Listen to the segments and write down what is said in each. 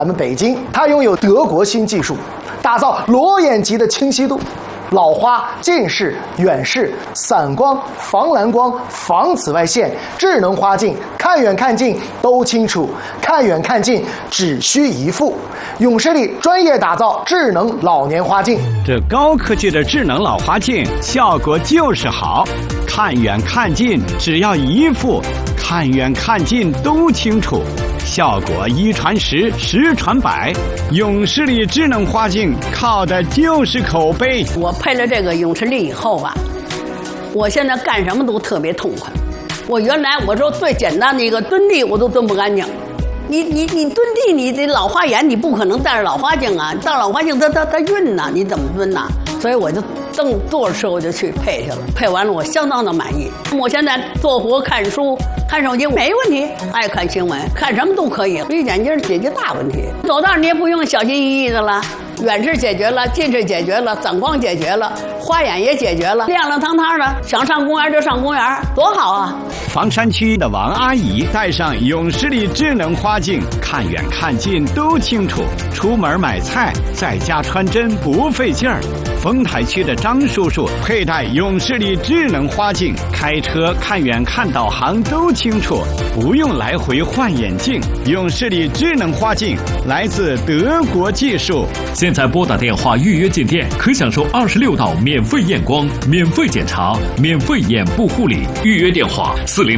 咱们北京，它拥有德国新技术，打造裸眼级的清晰度。老花、近视、远视、散光、防蓝光、防紫外线、智能花镜，看远看近都清楚，看远看近只需一副。永视力专业打造智能老年花镜， 这高科技的智能老花镜效果就是好，看远看近只要一副，看远看近都清楚。效果一传十，十传百，永视力智能花镜靠的就是口碑。 我配了这个永视力以后啊，我现在干什么都特别痛快。我原来我说最简单的一个蹲地我都蹲不干净，你蹲地，你这老花眼你不可能戴着老花镜啊，戴老花镜它晕呐，你怎么蹲呐？所以我就正坐着车我就去配去了，配完了我相当的满意。我现在做活看书看手机没问题，爱看新闻看什么都可以，绿眼镜解决大问题。走道你也不用小心翼翼的了，远视解决了，近视解决了，散光解决了，花眼也解决了，亮亮堂堂的，想上公园就上公园，多好啊！ 房山区的王阿姨戴上永视力智能花镜，看远看近都清楚，出门买菜在家穿针不费劲儿。丰台区的张叔叔佩戴永视力智能花镜，开车看远看导航都清楚，不用来回换眼镜。永视力智能花镜来自德国技术。 现在拨打电话预约进店，可享受26道免费验光、免费检查、免费眼部护理。预约电话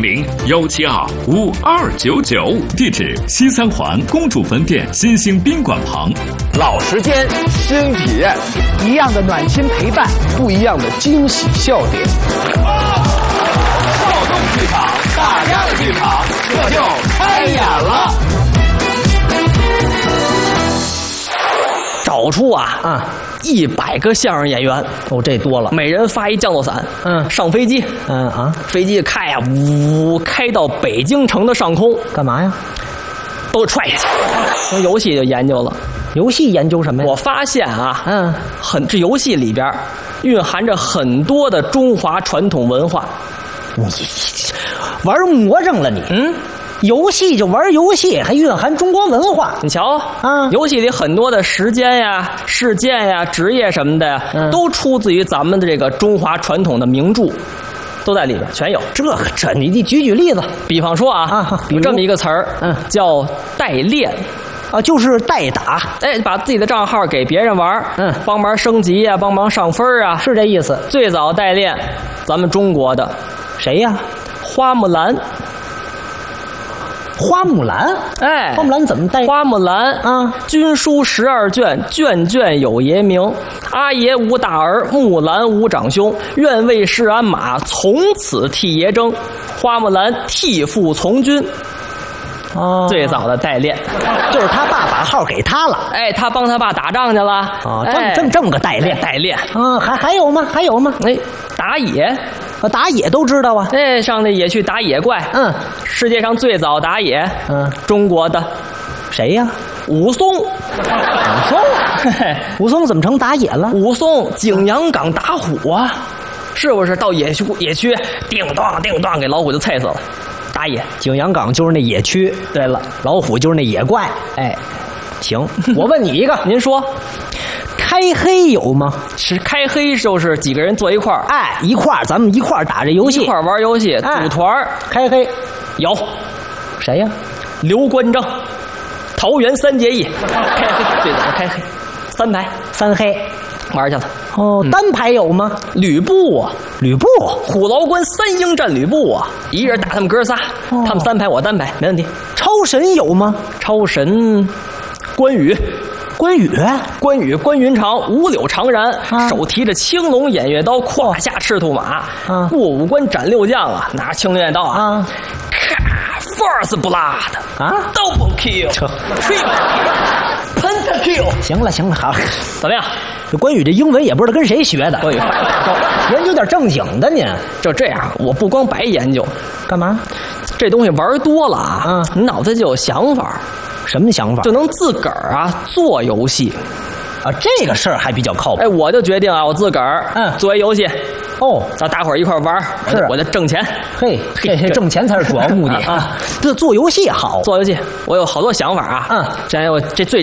400-172-5299，地址西三环公主坟店新兴宾馆旁。 老时间，新体验， 一样的暖心陪伴， 不一样的惊喜笑点。 躁动剧场，大家的剧场，这就开演了。 找出100个相声演员， 哦，这多了， 每人发一降落伞，上飞机，飞机开呀，开到北京城的上空， 干嘛呀？ 都踹下去。从游戏就研究了， 游戏研究什么呀？ 我发现这游戏里边蕴含着很多的中华传统文化。 你玩魔怔了你？游戏就玩游戏，还蕴含中国文化。 你瞧游戏里很多的时间呀、事件呀、职业什么的呀，都出自于咱们的这个中华传统的名著，都在里边全有。 这你举例子， 比方说有这么一个词儿，叫代练。 就是代打， 把自己的账号给别人玩，帮忙升级啊，帮忙上分啊， 是这意思。 最早代练，咱们中国的谁呀？ 花木兰。 花木兰，花木兰怎么代？ 花木兰军书12卷，卷卷有爷名。阿爷无大儿，木兰无长兄。愿为市鞍马，从此替爷征。花木兰替父从军。最早的代练， 就是他爸把号给他了， 他帮他爸打仗去了， 这么个代练，还有吗？ 打野， 打野都知道啊， 上那野去打野怪，世界上最早打野，中国的谁呀？ 武松， 武松怎么成打野了？ 武松景阳冈打虎啊，是不是？到野区叮当叮当给老虎就菜死了。打野， 景阳冈就是那野区。 对了， 老虎就是那野怪。行，我问你一个， 您说， 开黑有吗？ 是开黑就是几个人坐一块儿， 咱们一块儿打这游戏， 一块儿玩游戏，组团开黑。 有， 谁呀？ 刘关张，桃园3结义，开黑最早的开黑，3排 3黑玩去了。 单排有吗？ 吕布吕布， 虎牢关3英战吕布一人打他们哥仨，他们3排我单排，没问题。 超神有吗？ 超神，关羽，关云长，五柳长髯，手提着青龙偃月刀，胯下赤兔马，过五关斩六将拿青龙偃月刀First blood double kill，triple kill，pentakill。 行了，好， 怎么样？ 这关羽这英文也不知道跟谁学的。 关羽研究点正经的您。 就这样，我不光白研究， 干嘛？ 这东西玩多了你脑子就有想法。 什么想法？ 就能自个儿做游戏。 这个事儿还比较靠谱。 我就决定我自个儿做一游戏。 哦， 咱大伙儿一块玩，我就挣钱。 嘿，这挣钱才是主要目的啊！这做游戏好， 做游戏我有好多想法啊。这最